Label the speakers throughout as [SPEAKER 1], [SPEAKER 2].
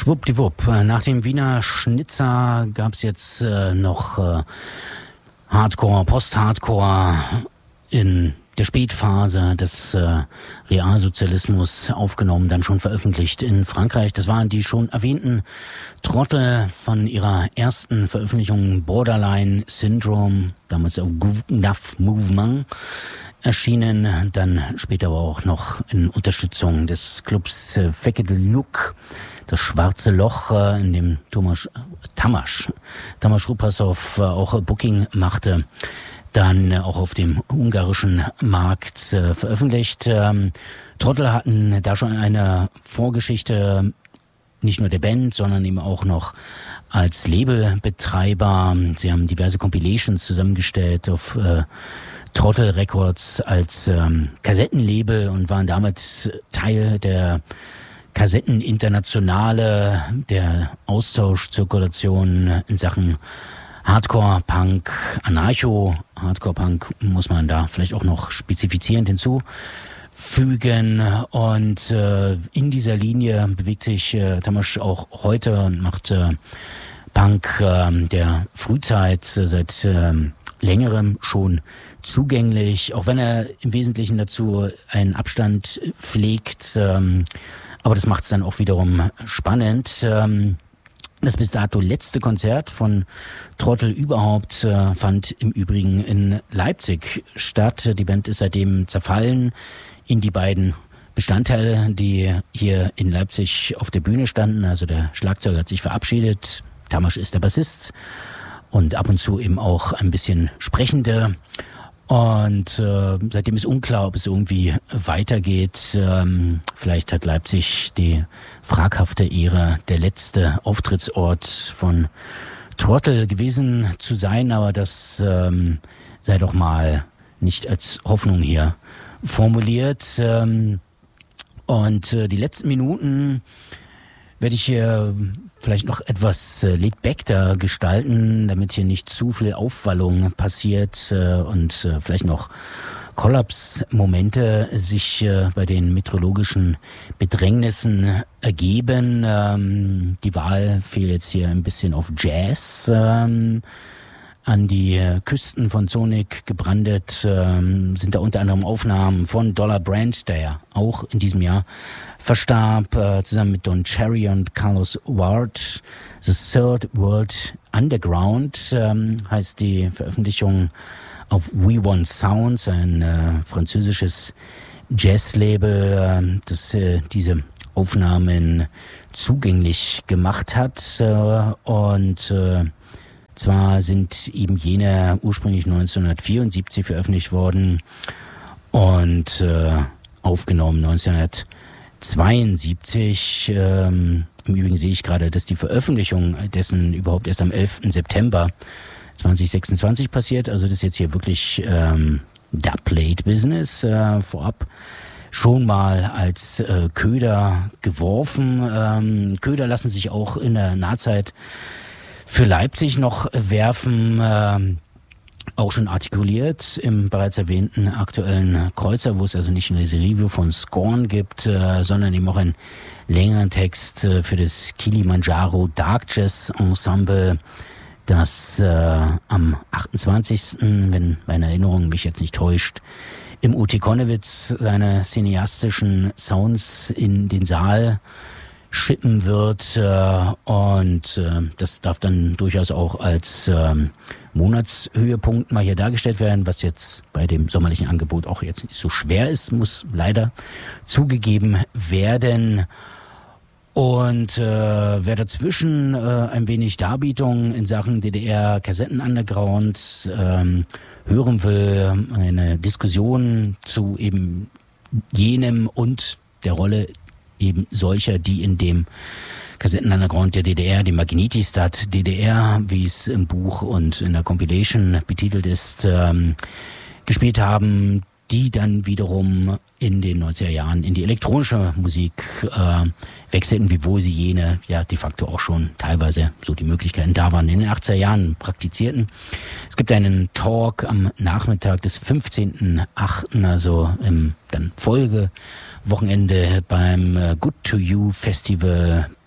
[SPEAKER 1] Schwuppdiwupp. Nach dem Wiener Schnitzer gab's jetzt noch Hardcore, Post-Hardcore in der Spätphase des Realsozialismus aufgenommen, dann schon veröffentlicht in Frankreich. Das waren die schon erwähnten Trottel von ihrer ersten Veröffentlichung Borderline Syndrome, damals auf Gouv Movement erschienen, dann später aber auch noch in Unterstützung des Clubs Feke de Look, das Schwarze Loch, in dem Tamas Rupasov auch Booking machte, dann auch auf dem ungarischen Markt veröffentlicht. Trottel hatten da schon eine Vorgeschichte, nicht nur der Band, sondern eben auch noch als Labelbetreiber. Sie haben diverse Compilations zusammengestellt auf Trottel Records als Kassettenlabel und waren damit Teil der Kassetteninternationale, der Austauschzirkulation in Sachen Hardcore-Punk, Anarcho-Hardcore-Punk muss man da vielleicht auch noch spezifizierend hinzufügen. Und in dieser Linie bewegt sich Tamas auch heute und macht Punk der Frühzeit seit längerem schon zugänglich, auch wenn er im Wesentlichen dazu einen Abstand pflegt. Aber das macht es dann auch wiederum spannend. Das bis dato letzte Konzert von Trottel überhaupt fand im Übrigen in Leipzig statt. Die Band ist seitdem zerfallen in die beiden Bestandteile, die hier in Leipzig auf der Bühne standen. Also der Schlagzeuger hat sich verabschiedet, Tamas ist der Bassist und ab und zu eben auch ein bisschen Sprechende. Und seitdem ist unklar, ob es irgendwie weitergeht. Vielleicht hat Leipzig die fraghafte Ehre, der letzte Auftrittsort von Trottel gewesen zu sein, aber das sei doch mal nicht als Hoffnung hier formuliert. Und die letzten Minuten werde ich hier vielleicht noch etwas laid-back gestalten, damit hier nicht zu viel Aufwallung passiert und vielleicht noch Kollapsmomente sich bei den meteorologischen Bedrängnissen ergeben. Die Wahl fiel jetzt hier ein bisschen auf Jazz. An die Küsten von Sonic gebrandet sind da unter anderem Aufnahmen von Dollar Brand, der ja auch in diesem Jahr verstarb, zusammen mit Don Cherry und Carlos Ward. The Third World Underground heißt die Veröffentlichung auf We Want Sounds, ein französisches Jazzlabel, das diese Aufnahmen zugänglich gemacht hat. Und zwar sind eben jene ursprünglich 1974 veröffentlicht worden und aufgenommen 1972. Im Übrigen sehe ich gerade, dass die Veröffentlichung dessen überhaupt erst am 11. September 2026 passiert. Also das ist jetzt hier wirklich Dubplate-Business vorab. Schon mal als Köder geworfen. Köder lassen sich auch in der Nahzeit für Leipzig noch werfen, auch schon artikuliert im bereits erwähnten aktuellen Kreuzer, wo es also nicht nur diese Review von Scorn gibt, sondern eben auch einen längeren Text für das Kilimanjaro Dark Jazz Ensemble, das am 28., wenn meine Erinnerung mich jetzt nicht täuscht, im UT Konnewitz seine cineastischen Sounds in den Saal schippen wird und das darf dann durchaus auch als Monatshöhepunkt mal hier dargestellt werden, was jetzt bei dem sommerlichen Angebot auch jetzt nicht so schwer ist, muss leider zugegeben werden. Und wer dazwischen ein wenig Darbietung in Sachen DDR-Kassetten-Underground hören will, eine Diskussion zu eben jenem und der Rolle eben solcher, die in dem Kassetten-Underground der DDR, dem Magnetistad DDR, wie es im Buch und in der Compilation betitelt ist, gespielt haben, die dann wiederum in den 90er Jahren in die elektronische Musik wechselten, wiewohl sie jene ja de facto auch schon teilweise, so die Möglichkeiten da waren, in den 80er Jahren praktizierten. Es gibt einen Talk am Nachmittag des 15.8., also im dann Folgewochenende beim Good to You Festival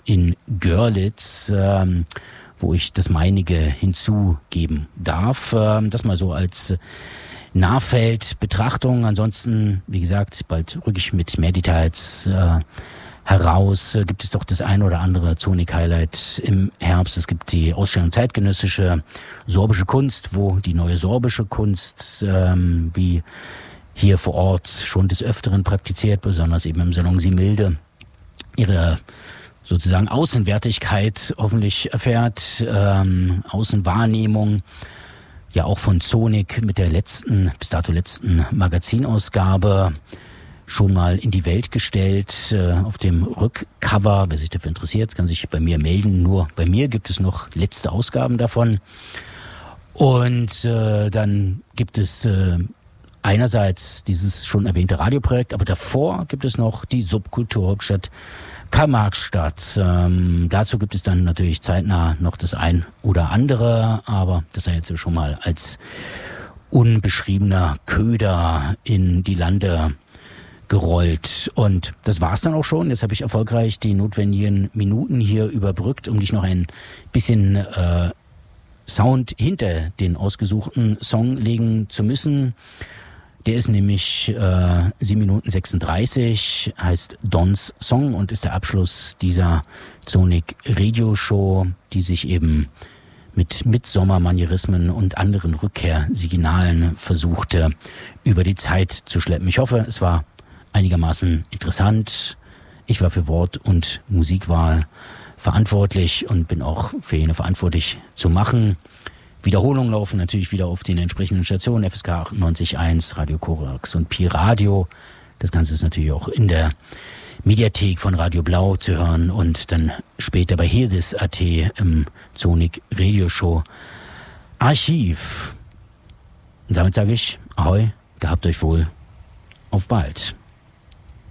[SPEAKER 1] in Görlitz, wo ich das meinige hinzugeben darf. Das mal so als Nahfeldbetrachtung. Ansonsten, wie gesagt, bald rücke ich mit mehr Details heraus. Gibt es doch das ein oder andere Zonik-Highlight im Herbst. Es gibt die Ausstellung Zeitgenössische sorbische Kunst, wo die neue sorbische Kunst wie hier vor Ort schon des Öfteren praktiziert, besonders eben im Salon Similde, ihre sozusagen Außenwertigkeit hoffentlich erfährt, Außenwahrnehmung, ja auch von Zonik mit der bis dato letzten Magazinausgabe schon mal in die Welt gestellt. Auf dem Rückcover, wer sich dafür interessiert, kann sich bei mir melden. Nur bei mir gibt es noch letzte Ausgaben davon. Und dann gibt es einerseits dieses schon erwähnte Radioprojekt, aber davor gibt es noch die Subkulturhauptstadt Karl-Marx-Stadt. Dazu gibt es dann natürlich zeitnah noch das ein oder andere, aber das sei jetzt schon mal als unbeschriebener Köder in die Lande gerollt. Und das war's dann auch schon. Jetzt habe ich erfolgreich die notwendigen Minuten hier überbrückt, um dich noch ein bisschen Sound hinter den ausgesuchten Song legen zu müssen. Der ist nämlich 7 Minuten 36, heißt Dons Song und ist der Abschluss dieser Zonik Radio Show, die sich eben mit Mitsommermanierismen und anderen Rückkehrsignalen versuchte, über die Zeit zu schleppen. Ich hoffe, es war einigermaßen interessant. Ich war für Wort- und Musikwahl verantwortlich und bin auch für jene verantwortlich zu machen. Wiederholungen laufen natürlich wieder auf den entsprechenden Stationen, FSK 98.1, Radio Korax und Pi Radio. Das Ganze ist natürlich auch in der Mediathek von Radio Blau zu hören und dann später bei Hearthis.at im Zonik Radio Show Archiv. Und damit sage ich Ahoi, gehabt euch wohl, auf bald.